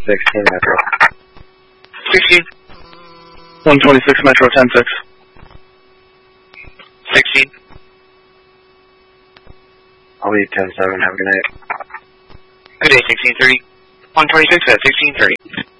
16 Metro. 16. 126 Metro, 10-6. 16. I'll be 10-7. Have a good night. Good day, 1630. 126 at 1630.